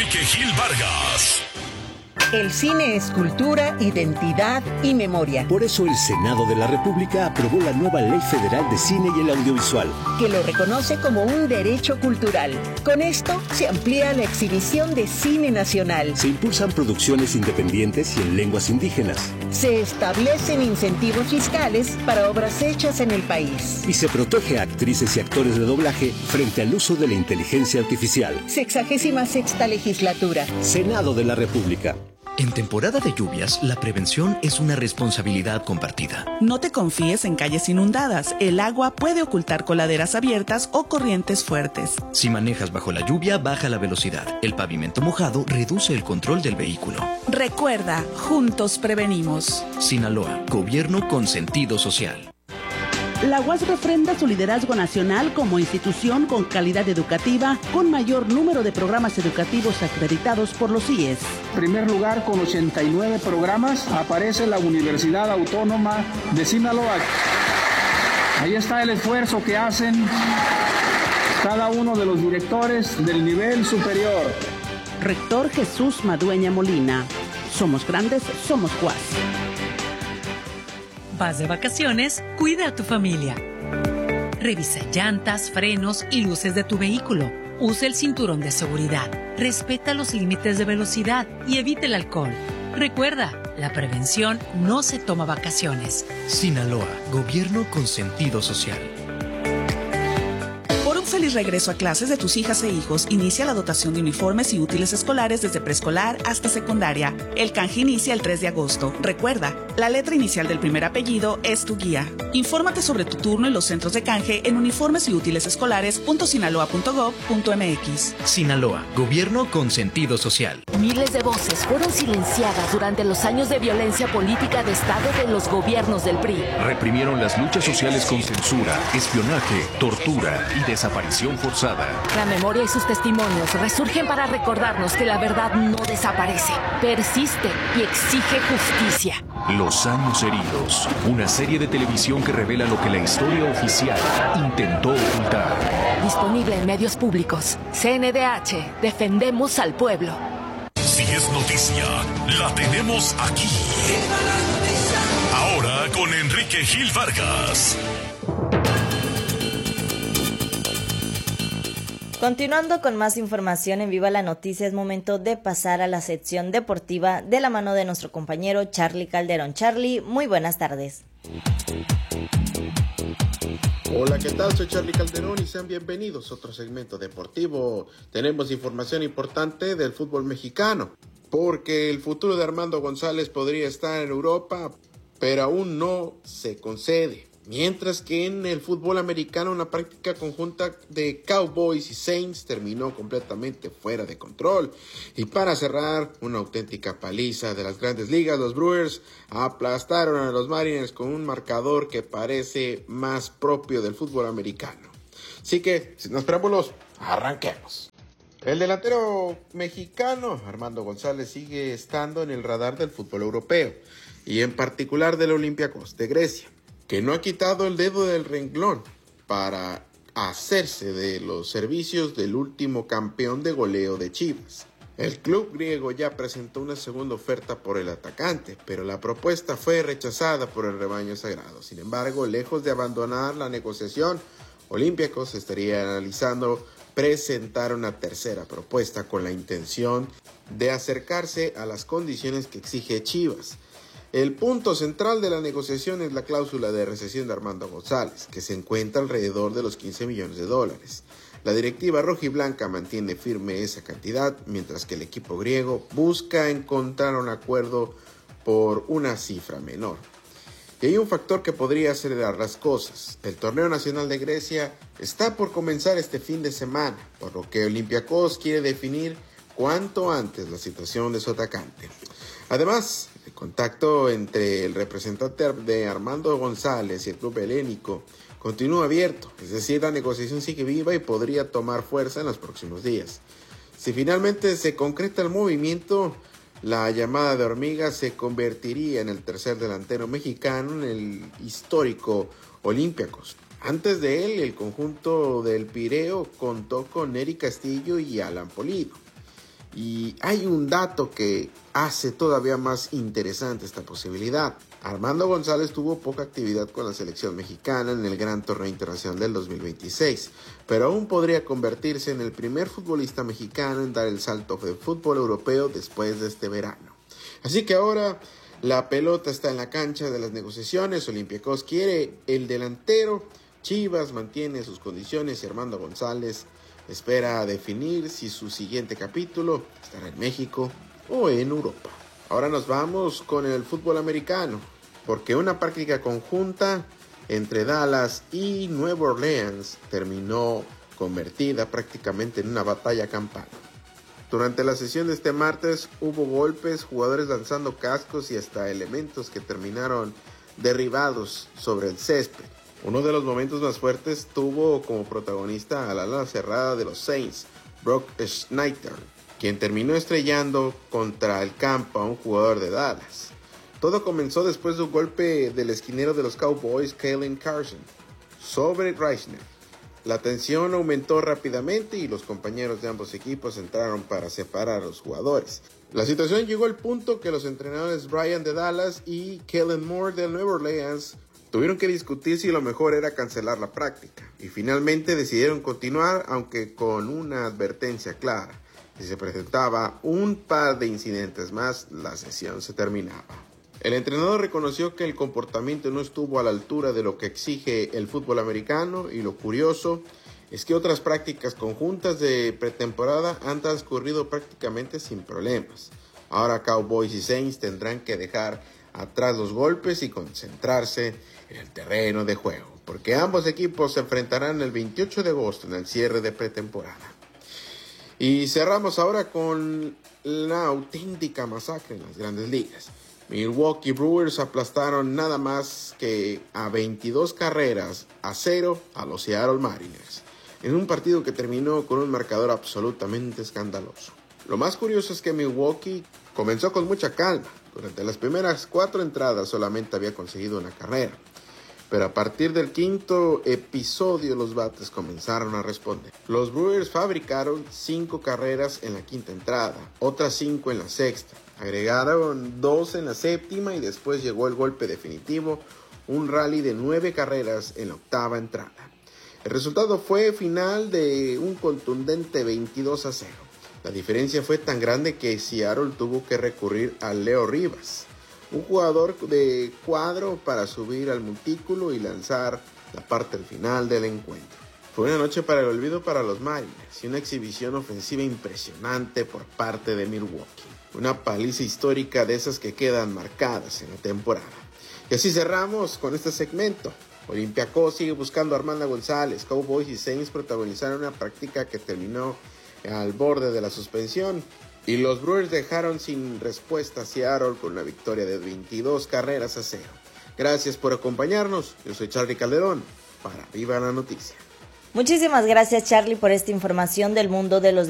Enrique Gil Vargas. El cine es cultura, identidad y memoria. Por eso el Senado de la República aprobó la nueva Ley Federal de Cine y el Audiovisual, que lo reconoce como un derecho cultural. Con esto se amplía la exhibición de cine nacional. Se impulsan producciones independientes y en lenguas indígenas. Se establecen incentivos fiscales para obras hechas en el país. Y se protege a actrices y actores de doblaje frente al uso de la inteligencia artificial. 66ª legislatura. Senado de la República. En temporada de lluvias, la prevención es una responsabilidad compartida. No te confíes en calles inundadas. El agua puede ocultar coladeras abiertas o corrientes fuertes. Si manejas bajo la lluvia, baja la velocidad. El pavimento mojado reduce el control del vehículo. Recuerda, juntos prevenimos. Sinaloa, gobierno con sentido social. La UAS refrenda su liderazgo nacional como institución con calidad educativa, con mayor número de programas educativos acreditados por los CIES. En primer lugar, con 89 programas, aparece la Universidad Autónoma de Sinaloa. Ahí está el esfuerzo que hacen cada uno de los directores del nivel superior. Rector Jesús Madueña Molina. Somos grandes, somos UAS. Vas de vacaciones, cuida a tu familia. Revisa llantas, frenos y luces de tu vehículo. Usa el cinturón de seguridad. Respeta los límites de velocidad y evita el alcohol. Recuerda, la prevención no se toma vacaciones. Sinaloa, gobierno con sentido social. Por un feliz regreso a clases de tus hijas e hijos, inicia la dotación de uniformes y útiles escolares desde preescolar hasta secundaria. El canje inicia el 3 de agosto. Recuerda, la letra inicial del primer apellido es tu guía. Infórmate sobre tu turno en los centros de canje en uniformes y útiles escolares.sinaloa.gov.mx. Sinaloa, gobierno con sentido social. Miles de voces fueron silenciadas durante los años de violencia política de Estado de los gobiernos del PRI. Reprimieron las luchas sociales con censura, espionaje, tortura y desaparición forzada. La memoria y sus testimonios resurgen para recordarnos que la verdad no desaparece, persiste y exige justicia. Los años heridos, una serie de televisión que revela lo que la historia oficial intentó ocultar. Disponible en medios públicos. CNDH, defendemos al pueblo. Si es noticia, la tenemos aquí. Ahora con Enrique Gil Vargas. Continuando con más información en Viva la Noticia, es momento de pasar a la sección deportiva de la mano de nuestro compañero Charlie Calderón. Charlie, muy buenas tardes. Hola, ¿qué tal? Soy Charlie Calderón y sean bienvenidos a otro segmento deportivo. Tenemos información importante del fútbol mexicano, porque el futuro de Armando González podría estar en Europa, pero aún no se concede. Mientras que en el fútbol americano una práctica conjunta de Cowboys y Saints terminó completamente fuera de control. Y para cerrar, una auténtica paliza de las grandes ligas, los Brewers aplastaron a los Mariners con un marcador que parece más propio del fútbol americano. Así que, sin más preámbulos, arranquemos. El delantero mexicano Armando González sigue estando en el radar del fútbol europeo y en particular del Olympiacos de Grecia, que no ha quitado el dedo del renglón para hacerse de los servicios del último campeón de goleo de Chivas. El club griego ya presentó una segunda oferta por el atacante, pero la propuesta fue rechazada por el rebaño sagrado. Sin embargo, lejos de abandonar la negociación, Olympiacos estaría analizando presentar una tercera propuesta con la intención de acercarse a las condiciones que exige Chivas. El punto central de la negociación es la cláusula de rescisión de Armando González, que se encuentra alrededor de los $15 millones. La directiva rojiblanca mantiene firme esa cantidad, mientras que el equipo griego busca encontrar un acuerdo por una cifra menor. Y hay un factor que podría acelerar las cosas. El torneo nacional de Grecia está por comenzar este fin de semana, por lo que Olympiacos quiere definir cuanto antes la situación de su atacante. Además, el contacto entre el representante de Armando González y el club helénico continúa abierto, es decir, la negociación sigue viva y podría tomar fuerza en los próximos días. Si finalmente se concreta el movimiento, la llamada de hormiga se convertiría en el tercer delantero mexicano en el histórico Olympiacos. Antes de él, el conjunto del Pireo contó con Nery Castillo y Alan Pulido. Y hay un dato que hace todavía más interesante esta posibilidad. Armando González tuvo poca actividad con la selección mexicana en el Gran Torneo Internacional del 2026, pero aún podría convertirse en el primer futbolista mexicano en dar el salto del fútbol europeo después de este verano. Así que ahora la pelota está en la cancha de las negociaciones. Olympiacos quiere el delantero, Chivas mantiene sus condiciones y Armando González espera definir si su siguiente capítulo estará en México o en Europa. Ahora nos vamos con el fútbol americano, porque una práctica conjunta entre Dallas y Nueva Orleans terminó convertida prácticamente en una batalla campal. Durante la sesión de este martes hubo golpes, jugadores lanzando cascos y hasta elementos que terminaron derribados sobre el césped. Uno de los momentos más fuertes tuvo como protagonista al ala cerrada de los Saints, Brock Schneider, quien terminó estrellando contra el campo a un jugador de Dallas. Todo comenzó después de un golpe del esquinero de los Cowboys, Kalen Carson, sobre Reisner. La tensión aumentó rápidamente y los compañeros de ambos equipos entraron para separar a los jugadores. La situación llegó al punto que los entrenadores Brian de Dallas y Kellen Moore de Nueva Orleans tuvieron que discutir si lo mejor era cancelar la práctica, y finalmente decidieron continuar, aunque con una advertencia clara: si se presentaba un par de incidentes más, la sesión se terminaba. El entrenador reconoció que el comportamiento no estuvo a la altura de lo que exige el fútbol americano, y lo curioso es que otras prácticas conjuntas de pretemporada han transcurrido prácticamente sin problemas. Ahora Cowboys y Saints tendrán que dejar atrás los golpes y concentrarse en el terreno de juego, porque ambos equipos se enfrentarán el 28 de agosto en el cierre de pretemporada. Y cerramos ahora con la auténtica masacre en las grandes ligas. Milwaukee Brewers aplastaron nada más que a 22 carreras a 0 a los Seattle Mariners, en un partido que terminó con un marcador absolutamente escandaloso. Lo más curioso es que Milwaukee comenzó con mucha calma. Durante las primeras 4 entradas solamente había conseguido una carrera, pero a partir del quinto episodio los bates comenzaron a responder. Los Brewers fabricaron 5 carreras en la quinta entrada, otras 5 en la sexta, agregaron 2 en la séptima y después llegó el golpe definitivo, un rally de 9 carreras en la octava entrada. El resultado fue final de un contundente 22-0. La diferencia fue tan grande que Seattle tuvo que recurrir a Leo Rivas, un jugador de cuadro, para subir al montículo y lanzar la parte final del encuentro. Fue una noche para el olvido para los Mariners y una exhibición ofensiva impresionante por parte de Milwaukee. Una paliza histórica de esas que quedan marcadas en la temporada. Y así cerramos con este segmento. Olympiacos sigue buscando a Armando González. Cowboys y Saints protagonizaron una práctica que terminó al borde de la suspensión, y los Brewers dejaron sin respuesta a Seattle con una victoria de 22 carreras a 0. Gracias por acompañarnos. Yo soy Charly Calderón para Viva la Noticia. Muchísimas gracias, Charly, por esta información del mundo de los